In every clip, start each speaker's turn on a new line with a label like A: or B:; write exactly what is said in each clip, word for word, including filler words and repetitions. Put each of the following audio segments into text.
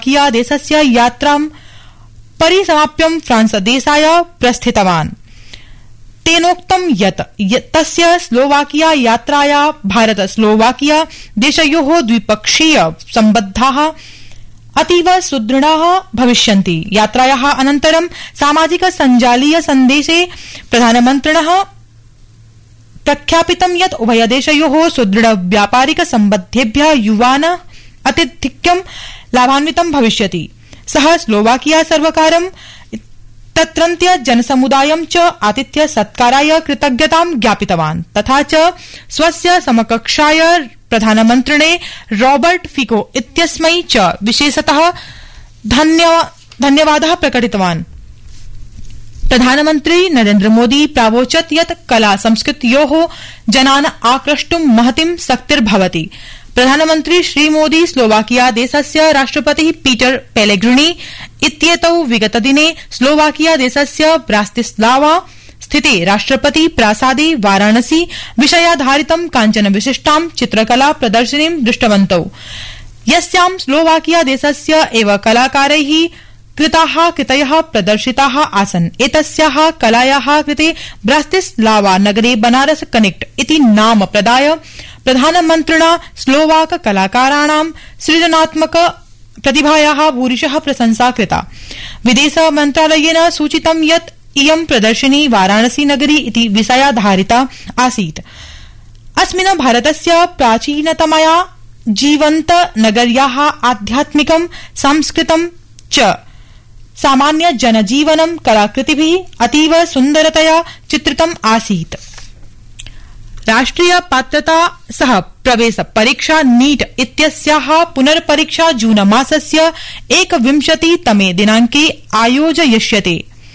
A: किया देशस्य यात्रां परिसमाप्य फ्रांस देशाय प्रस्थितवान्। तेनोक्तं यत् तस्य स्लोवाकिया यात्राया भारत स्लोवाकिया देशयोः द्विपक्षीय सम्बन्धाः अतीव सुदृढाः भविष्यन्ति। यात्रायाः अनन्तरं सामाजिक सञ्जालीय सन्देशे प्रधानमन्त्रिणः प्रख्यापितं यत् उभयदेशयोः सुदृढ व्यापारिक सम्बन्धेभ्यः युवान अत्यधिकं लाभान्वितं भविष्यति। सः स्लोवाकिया सर्वकारं तत्रत्य जनसमुदायं च आतिथ्य सत्काराय कृतज्ञतां ज्ञापितवान् तथा च स्वस्य समकक्षाय प्रधानमन्त्रिणे रॉबर्ट फिको इत्यस्मै च विशेषतः धन्यवादः प्रकटितवान्। प्रधानमन्त्री नरेन्द्र मोदी प्रावोचत् यत् कला संस्कृत्योः जनान् आक्रष्टुं महतीं शक्तिर्भवति। प्रधानमन्त्री श्रीमोदी स्लोवाकिया देशस्य राष्ट्रपतिः पीटर पेलेग्रिनी इत्येतौ विगतदिने स्लोवाकिया देशस्य ब्रातिस्लावा स्थिते राष्ट्रपति प्रासादे वाराणसी विषयाधारितं काञ्चन विशिष्टां चित्रकला प्रदर्शनीं दृष्टवन्तौ, यस्यां स्लोवाकिया देशस्य एव कलाकारैः कृताः कृतयः प्रदर्शिताः आसन्। एतस्याः कलायाः कृते ब्रातिस्लावा नगरे बनारस कनेक्ट इति नाम प्रदाय प्रधानमन्त्रिणा स्लोवाक कलाकाराणां सृजनात्मक प्रतिभायाः भूरिशः प्रशंसा कृता। विदेश मन्त्रालयेन सूचितं यत् इयं प्रदर्शनी वाराणसी नगरी इति विषयाधारिता आसीत्। अस्मिन् भारतस्य प्राचीनतमया जीवन्त नगर्याः आध्यात्मिकं सांस्कृतिकं च सामान्य जनजीवनं कलाकृतिभिः अतीव सुन्दरतया चित्रितम् आसीत्। राष्ट्रिय पात्रता सह प्रवेश परीक्षा नीट इत्यस्याः पुनर्परीक्षा जून मासस्य एकविंशतितमे दिनांके आयोजयिष्यते।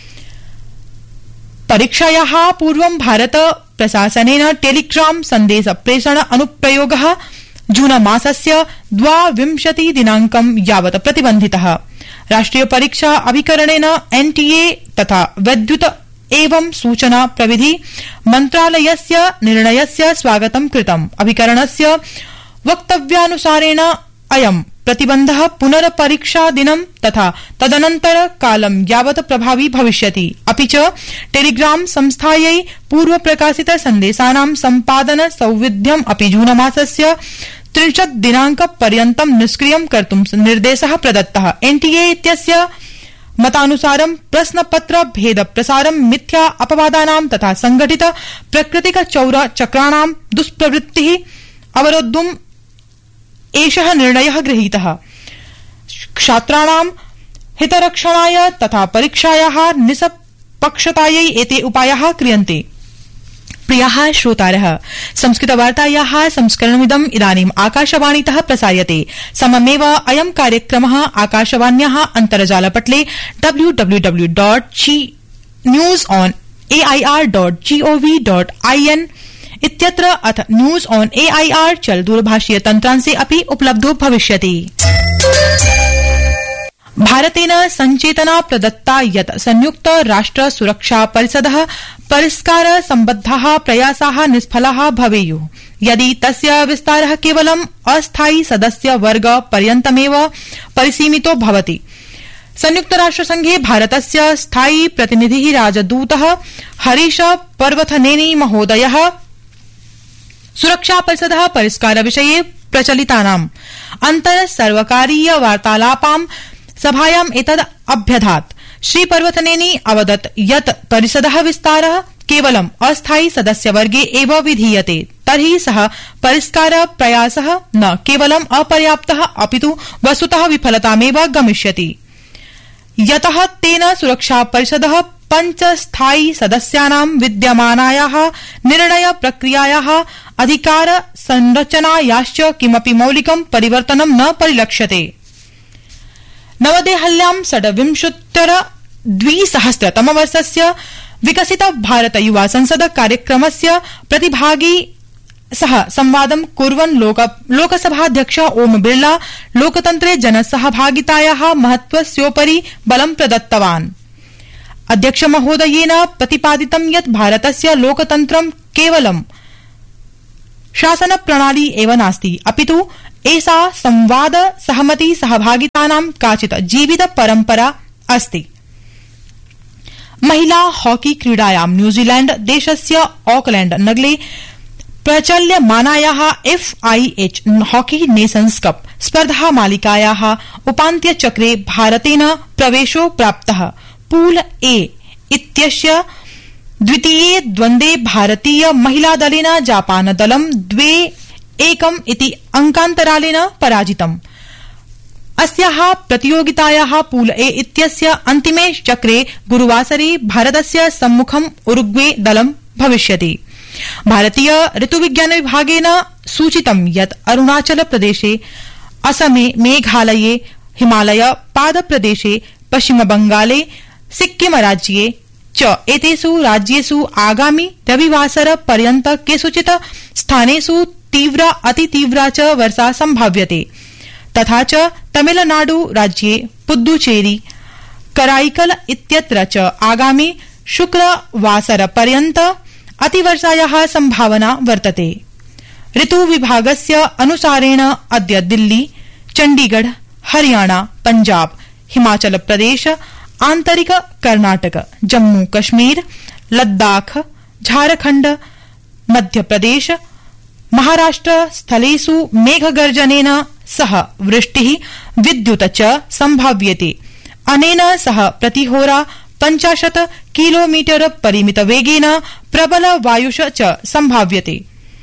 A: परीक्षायाः पूर्वं भारत प्रशासनेन टेलीग्राम सन्देश प्रेषण अनुप्रयोगः जून मासस्य द्वाविंशति दिनांकं यावत् प्रतिबन्धितः। राष्ट्रिय परीक्षा अभिकरणेन एनटीए तथा विद्युत एवं सूचना प्रविधि मन्त्रालयस्य निर्णयस्य स्वागतं कृतम्। अभिकरणस्य वक्तव्यानुसारेण अयं प्रतिबन्धः पुनर्परीक्षा दिनं तथा तदनन्तर कालं यावत् प्रभावी भविष्यति। अपि च टेलीग्राम संस्थायै पूर्व प्रकाशित सन्देशानां सम्पादन सौविध्यम् अपि जूनमासस्य त्रिंशत् दिनांक पर्यन्तं निष्क्रियं कर्तुं निर्देशः प्रदत्तः। एनटीए इत्यस्य मतानुसारं प्रश्नपत्र भेद प्रसारं मिथ्या अपवादानां तथा संगठित प्राकृतिक चौर चक्राणां दुष्प्रवृत्तिः अवरोद्धुम् एषः निर्णयः गृहीतः। छात्राणां हितरक्षणाय तथा परीक्षायाः निष्पक्षतायै एते उपायाः क्रियन्ते। प्रियाः श्रोतारः, संस्कृतवार्तायाः संस्करणमिदम् इदानीम् आकाशवाणीतः प्रसार्यते। सममेव अयं कार्यक्रमः आकाशवाण्याः अन्तर्जालपटले W W W dot news on A I R dot gov dot I N इत्यत्र अथ news on A I R चल दूरभाषीय तन्त्रांशे अपि उपलब्धो भविष्यति। भारतेन संचेतना प्रदत्ता यत् संयुक्त राष्ट्र सुरक्षा परिषदः परिष्कार सम्बद्धाः प्रयासाः निष्फलाः भवेयुः यदि तस्य विस्तारः केवलं अस्थायी सदस्य वर्ग पर्यन्तमेव परिसीमितो भवति। संयुक्त राष्ट्र संघे भारतस्य स्थायी प्रतिनिधिः राजदूतः हरीश पर्वथनेनी महोदयः सुरक्षा परिषदः परिष्कार विषये प्रचलितानाम् अन्तर सर्वकारीय वार्तालापां सभायाम् एतद् अभ्यधात्। श्री पर्वतनेनी अवदत् यत् परिषदः विस्तारः केवलम् अस्थायी सदस्यवर्गे एव विधीयते, तर्हि सः परिष्कार प्रयासः न केवलम् अपर्याप्तः अपितु वस्तुतः विफलतामेव गमिष्यति, यतः तेन सुरक्षा परिषदः पंच स्थायी सदस्यानां विद्यमानायाः निर्णय प्रक्रियायाः अधिकार संरचनायाश्च किमपि मौलिकं परिवर्तनं न परिलक्ष्यते। नवदेहल्यां षड्विंशोत्तर द्विसहस्रतमवर्षस्य विकसित भारत युवा संसद कार्यक्रमस्य प्रतिभागी सह संवादं कुर्वन् लोक, लोकसभाध्यक्ष ओम बिरला लोकतन्त्रे जनसहभागितायाः महत्त्वस्योपरि बलं प्रदत्तवान्। अध्यक्ष महोदयेन प्रतिपादितं यत् भारतस्य लोकतन्त्रं केवलं शासन प्रणाली एव नास्ति, अपितु एषा संवाद सहमति सहभागितानां काचित् जीवित परम्परा अस्ति। महिला हॉकी क्रीडायां न्यूजीलैंड देशस्य ऑकलैंड नगरे प्रचल्यमानायाः F I H hockey nations cup स्पर्धा मालिकायाः उपान्त्यचक्रे भारतेन प्रवेशो प्राप्तः। पूल ए इत्यस्य द्वितीये द्वन्द्वे भारतीय महिलादलेन जापानदलं द्वे एकम् इति अंकान्तरालेन पराजितम्। अस्याः प्रतियोगितायाः पूल ए इत्यस्य अन्तिमे चक्रे गुरुवासरे भारतस्य सम्मुखं उरुग्वे दलं भविष्यति। भारतीय ऋतुविज्ञान विभागेन सूचितं यत् अरुणाचल प्रदेशे, असमे, मेघालये, हिमालय पादप्रदेशे, पश्चिमबंगाले, सिक्किम राज्ये च एतेषु राज्येषु आगामि रविवासर पर्यन्त केषुचित् स्थानेषु तीव्रा अतितीव्रा च वर्षा संभाव्यते। तथा च तमिलनाडु राज्ये पुद्दुचेरी, कराईकल इत्यत्र च आगामि शुक्रवासर पर्यन्त अतिवर्षायाः संभावना वर्तते। ऋतु विभागस्य अनुसारेण अद्य दिल्ली, चण्डीगढ़, हरियाणा, पंजाब, हिमाचल प्रदेश, आन्तरिक कर्नाटक, जम्मू कश्मीर, लद्दाख, झारखण्ड, मध्यप्रदेश, महाराष्ट्र स्थलेषु मेघगर्जनेन सह वृष्टिः, विद्युत च संभाव्यते। अनेन सह प्रतिहोरा पंचाशत् किलोमीटर परिमित वेगेन प्रबल वायुष च संभाव्यते।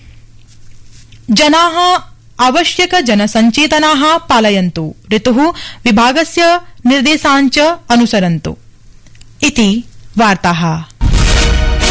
A: जनाः आवश्यक जनसंचेतनाः पालयन्तु, ऋतुः विभागस्य निर्देशान् च अनुसरन्तु। इति वार्ताः।